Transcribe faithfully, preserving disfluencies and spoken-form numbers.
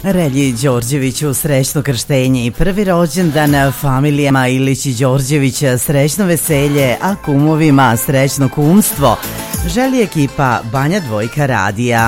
Relji Đorđeviću srećno krštenje i prvi rođendan, familijama Ilić i Đorđević srećno veselje, a kumovima srećno kumstvo. Želi ekipa Banja Dvojka radija.